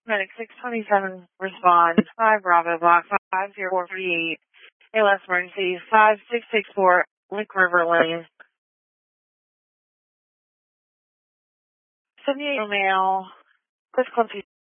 Medic 627 respond 5 Bravo Block 50448. ALS emergency 5664 Lick River Lane. 78 male, critical